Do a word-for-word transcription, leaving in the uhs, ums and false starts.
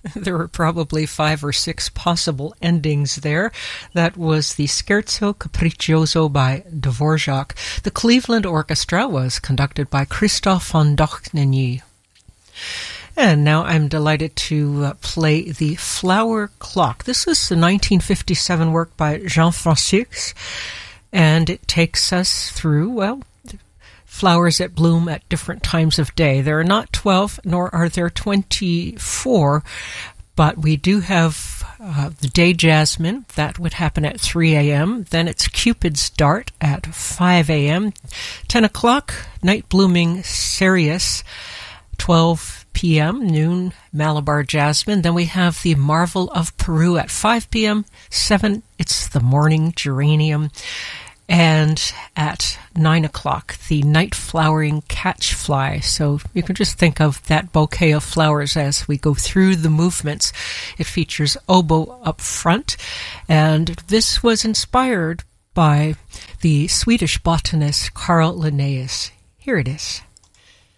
There were probably five or six possible endings there. That was the Scherzo Capriccioso by Dvorak. The Cleveland Orchestra was conducted by Christophe von Dohnanyi. And now I'm delighted to uh, play the Flower Clock. This is a nineteen fifty-seven work by Jean Francis, and it takes us through, well, flowers that bloom at different times of day. There are not twelve, nor are there twenty-four, but we do have uh, the day jasmine. That would happen at three a.m. Then it's Cupid's dart at five a.m. ten o'clock, night blooming cereus, twelve p.m., noon, Malabar jasmine. Then we have the marvel of Peru at five p.m. seven, it's the morning geranium. And at nine o'clock, the night flowering catchfly. So you can just think of that bouquet of flowers as we go through the movements. It features oboe up front, and this was inspired by the Swedish botanist Carl Linnaeus. Here it is.